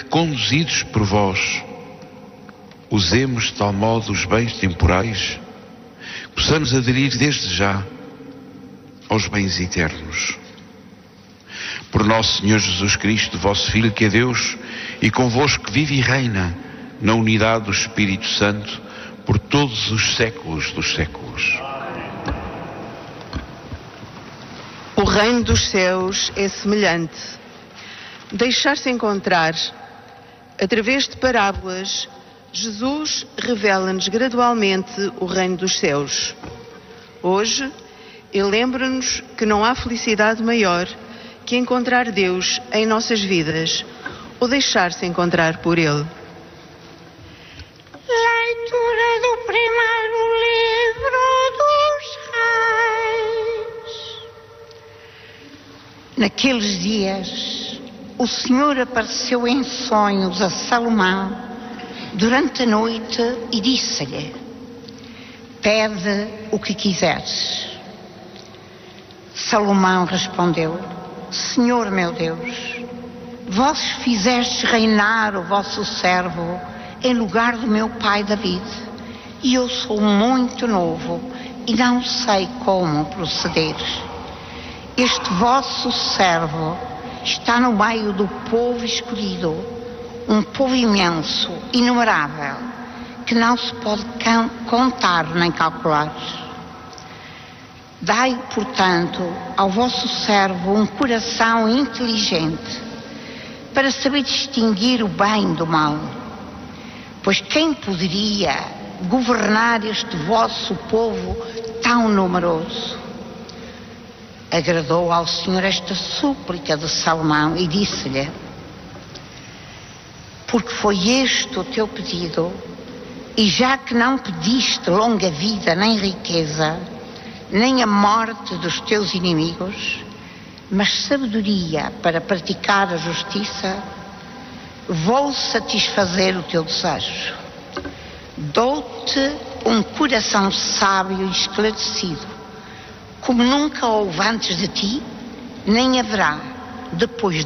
conduzidos por vós, usemos de tal modo os bens temporais, possamos aderir desde já aos bens eternos. Por nosso Senhor Jesus Cristo, vosso Filho, que é Deus, e convosco vive e reina na unidade do Espírito Santo, por todos os séculos dos séculos. O reino dos céus é semelhante. Deixar-se encontrar. Através de parábolas, Jesus revela-nos gradualmente o reino dos céus. Hoje, Ele lembra-nos que não há felicidade maior que encontrar Deus em nossas vidas ou deixar-se encontrar por Ele. Leitura do primeiro livro dos Reis. Naqueles dias, o Senhor apareceu em sonhos a Salomão durante a noite e disse-lhe: pede o que quiseres. Salomão respondeu: Senhor meu Deus, vós fizestes reinar o vosso servo em lugar do meu pai David, e eu sou muito novo e não sei como proceder. Este vosso servo está no meio do povo escolhido, um povo imenso, inumerável, que não se pode contar nem calcular. Dai, portanto, ao vosso servo um coração inteligente, para saber distinguir o bem do mal. Pois quem poderia governar este vosso povo tão numeroso? Agradou ao Senhor esta súplica de Salomão e disse-lhe: porque foi este o teu pedido, e já que não pediste longa vida nem riqueza, nem a morte dos teus inimigos, mas sabedoria para praticar a justiça, vou satisfazer o teu desejo. Dou-te um coração sábio e esclarecido, como nunca houve antes de ti, nem haverá depois